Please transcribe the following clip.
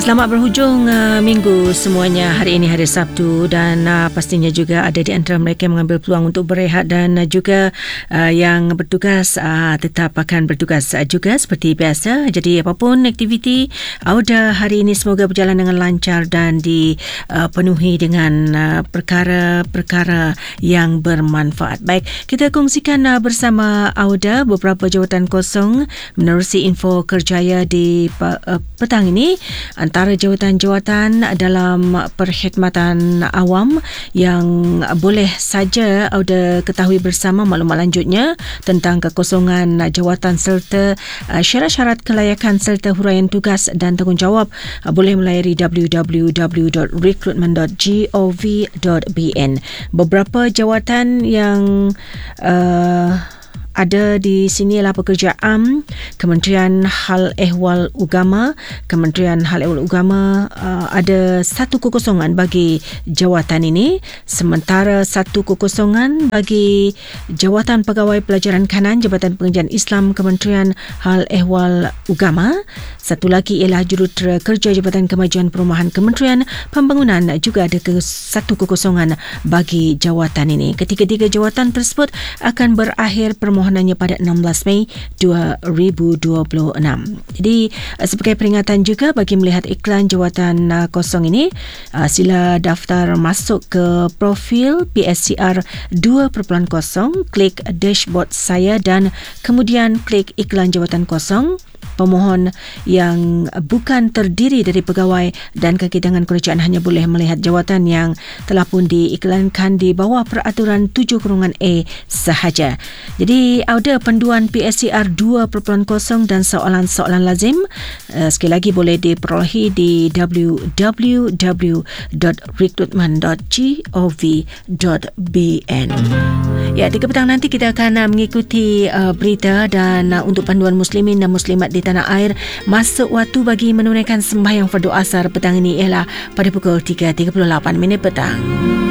Selamat berhujung minggu semuanya. Hari ini hari Sabtu dan pastinya juga ada di antara mereka yang mengambil peluang untuk berehat dan juga yang bertugas tetap akan bertugas juga seperti biasa. Jadi apapun aktiviti Auda hari ini semoga berjalan dengan lancar dan dipenuhi dengan perkara-perkara yang bermanfaat. Baik, kita kongsikan bersama Auda beberapa jawatan kosong menerusi info kerjaya di petang ini. Antara jawatan-jawatan dalam perkhidmatan awam yang boleh saja Auda ketahui bersama maklumat lanjutnya tentang kekosongan jawatan serta syarat-syarat kelayakan serta huraian tugas dan tanggungjawab boleh melayari www.recruitment.gov.bn. Beberapa jawatan yang ada di sini ialah Pekerja Am, Kementerian Hal Ehwal Agama. Kementerian Hal Ehwal Agama ada satu kekosongan bagi jawatan ini, sementara satu kekosongan bagi Jawatan Pegawai Pelajaran Kanan Jabatan Pengajian Islam Kementerian Hal Ehwal Agama. Satu lagi ialah Jurutera Kerja Jabatan Kemajuan Perumahan Kementerian Pembangunan, juga ada satu kekosongan bagi jawatan ini. Ketiga-tiga jawatan tersebut akan berakhir permohonannya pada 16 Mei 2026. Jadi sebagai peringatan juga bagi melihat iklan jawatan kosong ini, sila daftar masuk ke profil PSCR 2.0, klik dashboard saya dan kemudian klik iklan jawatan kosong. Pemohon yang bukan terdiri dari pegawai dan kekitangan kerajaan hanya boleh melihat jawatan yang telah pun diiklankan di bawah peraturan 7(a) sahaja. Jadi ada panduan PSCR 2.0 dan soalan-soalan lazim sekali lagi boleh diperolehi di www.recruitment.gov.bn. Ya, 3 petang nanti kita akan mengikuti berita dan untuk panduan muslimin dan muslimat di tanah air, masuk waktu bagi menunaikan sembahyang fardu asar petang ini ialah pada pukul 3.38 petang.